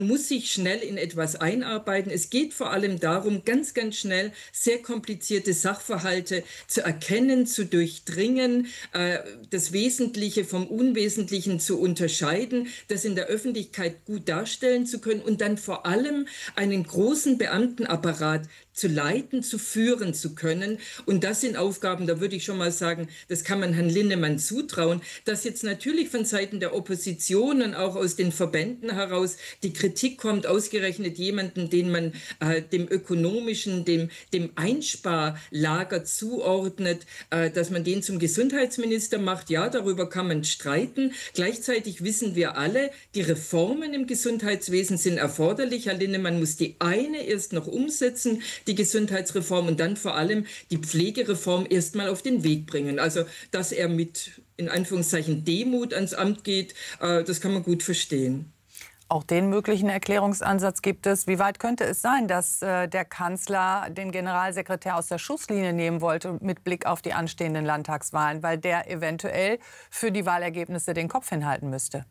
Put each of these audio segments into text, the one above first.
muss sich schnell in etwas einarbeiten. Es geht vor allem darum, ganz, ganz schnell sehr komplizierte Sachverhalte zu erkennen, zu durchdringen, das Wesentliche vom Unwesentlichen zu unterscheiden, das in der Öffentlichkeit gut darstellen zu können und dann vor allem einen großen Beamtenapparat zu leiten, zu führen zu können. Und das sind Aufgaben, da würde ich schon mal sagen, das kann man Herrn Linnemann zutrauen, dass jetzt natürlich von Seiten der Opposition und auch aus den Verbänden heraus die Kritik kommt, ausgerechnet jemanden, den man dem ökonomischen, dem Einsparlager zuordnet, dass man den zum Gesundheitsminister macht. Ja, darüber kann man streiten. Gleichzeitig wissen wir alle, die Reformen im Gesundheitswesen sind erforderlich. Herr Linnemann muss die eine erst noch umsetzen, die Gesundheitsreform, und dann vor allem die Pflegereform erst mal auf den Weg bringen. Also, dass er mit, in Anführungszeichen, Demut ans Amt geht, das kann man gut verstehen. Auch den möglichen Erklärungsansatz gibt es. Wie weit könnte es sein, dass der Kanzler den Generalsekretär aus der Schusslinie nehmen wollte mit Blick auf die anstehenden Landtagswahlen, weil der eventuell für die Wahlergebnisse den Kopf hinhalten müsste?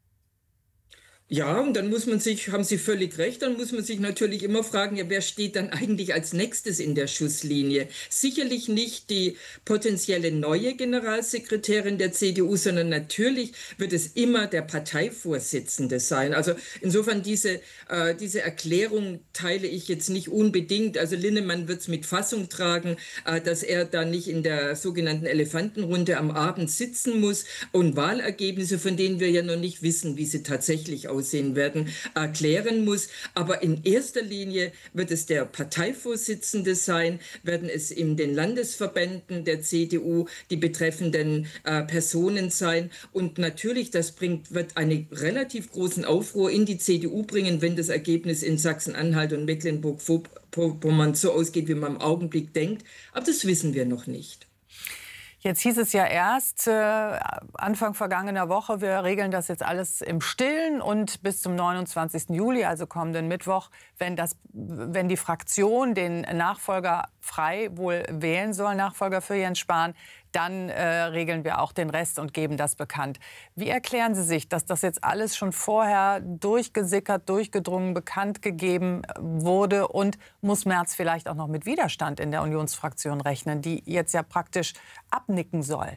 Ja, und dann muss man sich, haben Sie völlig recht, dann muss man sich natürlich immer fragen, ja, wer steht dann eigentlich als nächstes in der Schusslinie? Sicherlich nicht die potenzielle neue Generalsekretärin der CDU, sondern natürlich wird es immer der Parteivorsitzende sein. Also insofern diese Erklärung teile ich jetzt nicht unbedingt. Also Linnemann wird es mit Fassung tragen, dass er da nicht in der sogenannten Elefantenrunde am Abend sitzen muss und Wahlergebnisse, von denen wir ja noch nicht wissen, wie sie tatsächlich aussehen werden, erklären muss. Aber in erster Linie wird es der Parteivorsitzende sein, werden es in den Landesverbänden der CDU die betreffenden Personen sein. Und natürlich, wird einen relativ großen Aufruhr in die CDU bringen, wenn das Ergebnis in Sachsen-Anhalt und Mecklenburg-Vorpommern so ausgeht, wie man im Augenblick denkt. Aber das wissen wir noch nicht. Jetzt hieß es ja erst Anfang vergangener Woche, wir regeln das jetzt alles im Stillen und bis zum 29. Juli, also kommenden Mittwoch, wenn die Fraktion den Nachfolger frei wohl wählen soll, Nachfolger für Jens Spahn, dann regeln wir auch den Rest und geben das bekannt. Wie erklären Sie sich, dass das jetzt alles schon vorher durchgesickert, durchgedrungen, bekannt gegeben wurde? Und muss Merz vielleicht auch noch mit Widerstand in der Unionsfraktion rechnen, die jetzt ja praktisch abnicken soll?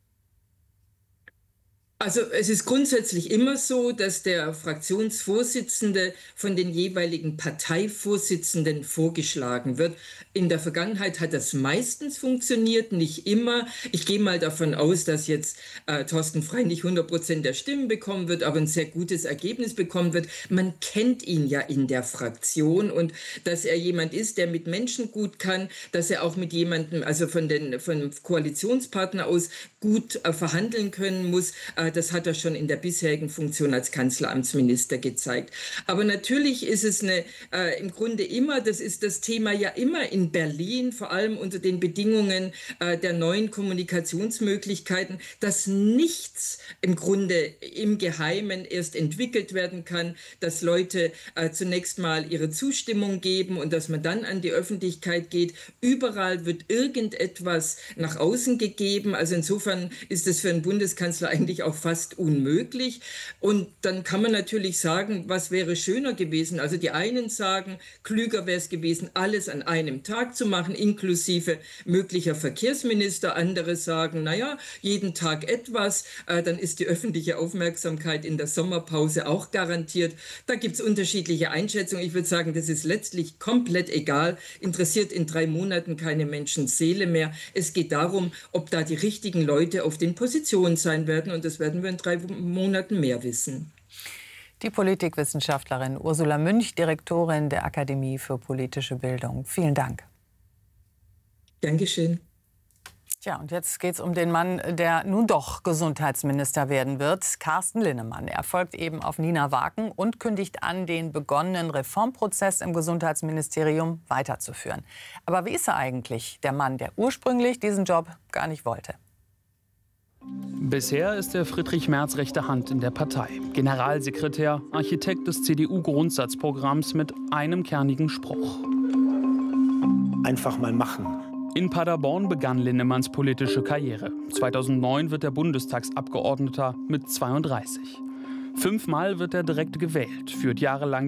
Also es ist grundsätzlich immer so, dass der Fraktionsvorsitzende von den jeweiligen Parteivorsitzenden vorgeschlagen wird. In der Vergangenheit hat das meistens funktioniert, nicht immer. Ich gehe mal davon aus, dass jetzt Thorsten Frey nicht 100% der Stimmen bekommen wird, aber ein sehr gutes Ergebnis bekommen wird. Man kennt ihn ja in der Fraktion, und dass er jemand ist, der mit Menschen gut kann, dass er auch mit jemandem, also vom Koalitionspartner aus, gut verhandeln können muss. Das hat er schon in der bisherigen Funktion als Kanzleramtsminister gezeigt. Aber natürlich ist es im Grunde immer, das ist das Thema ja immer in Berlin, vor allem unter den Bedingungen der neuen Kommunikationsmöglichkeiten, dass nichts im Grunde im Geheimen erst entwickelt werden kann, dass Leute zunächst mal ihre Zustimmung geben und dass man dann an die Öffentlichkeit geht. Überall wird irgendetwas nach außen gegeben. Also insofern ist es für einen Bundeskanzler eigentlich auch fast unmöglich. Und dann kann man natürlich sagen, was wäre schöner gewesen? Also die einen sagen, klüger wäre es gewesen, alles an einem Tag zu machen, inklusive möglicher Verkehrsminister. Andere sagen, naja, jeden Tag etwas, dann ist die öffentliche Aufmerksamkeit in der Sommerpause auch garantiert. Da gibt es unterschiedliche Einschätzungen. Ich würde sagen, das ist letztlich komplett egal. Interessiert in 3 Monaten keine Menschenseele mehr. Es geht darum, ob da die richtigen Leute auf den Positionen sein werden. Und das werden wir in 3 Monaten mehr wissen. Die Politikwissenschaftlerin Ursula Münch, Direktorin der Akademie für politische Bildung. Vielen Dank. Dankeschön. Tja, und jetzt geht es um den Mann, der nun doch Gesundheitsminister werden wird, Carsten Linnemann. Er folgt eben auf Nina Waken und kündigt an, den begonnenen Reformprozess im Gesundheitsministerium weiterzuführen. Aber wie ist er eigentlich, der Mann, der ursprünglich diesen Job gar nicht wollte? Bisher ist er Friedrich Merz rechte Hand in der Partei. Generalsekretär, Architekt des CDU-Grundsatzprogramms mit einem kernigen Spruch. Einfach mal machen. In Paderborn begann Linnemanns politische Karriere. 2009 wird er Bundestagsabgeordneter mit 32. 5-mal wird er direkt gewählt, führt jahrelang